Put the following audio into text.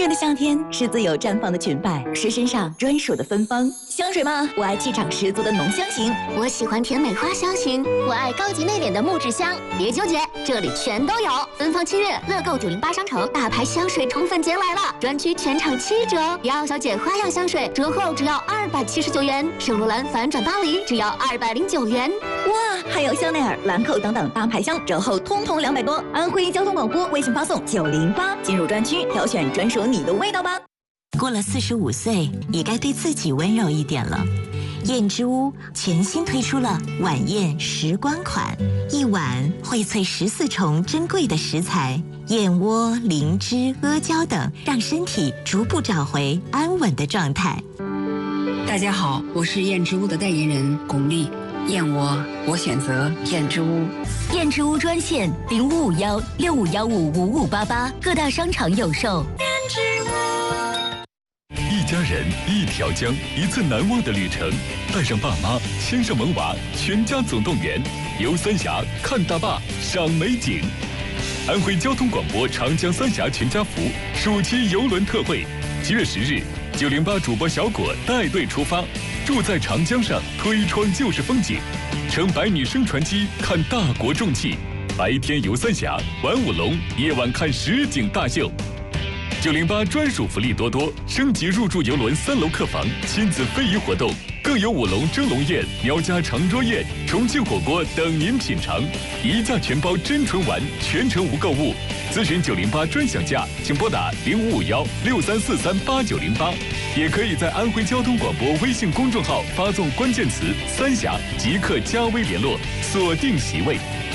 悦的夏天是自由绽放的裙摆，是身上专属的芬芳。香水吗？我爱气场十足的浓香型， 我喜欢甜美花香型，我爱高级内敛的木质香。别纠结，这里全都有。芬芳7月，乐购908商城大牌香水宠粉节来了，专区全场7折。姚小姐花样香水折后只要279元，圣罗兰反转巴黎只要209元。 哇，还有香奈儿、兰蔻等等大牌香折后通通200多。安徽交通广播微信发送908进入专区，挑选专属你的味道吧。 过了45岁，也该对自己温柔一点了。燕之屋全新推出了晚宴时光款，一碗荟萃14重珍贵的食材，燕窝、灵芝、阿胶等，让身体逐步找回安稳的状态。 大家好，我是燕之屋的代言人巩俐。燕窝，我选择燕之屋。 燕之屋专线0551651588，各大商场有售。燕之屋。 一家人，一条江，一次难忘的旅程。带上爸妈，牵上萌娃，全家总动员，游三峡，看大坝，赏美景。安徽交通广播长江三峡全家福暑期邮轮特惠，7月10日，908主播小果带队出发，住在长江上，推窗就是风景，乘百米升船机看大国重器，白天游三峡，玩舞龙，夜晚看实景大秀。908专属福利多多，升级入住邮轮3楼客房，亲子非遗活动，更有舞龙蒸笼宴、苗家长桌宴、重庆火锅等您品尝，一价全包真纯丸，全程无购物。咨询908专享价，请拨打055163438908，也可以在安徽交通广播微信公众号发送关键词“三峡”即可加微联络，锁定席位。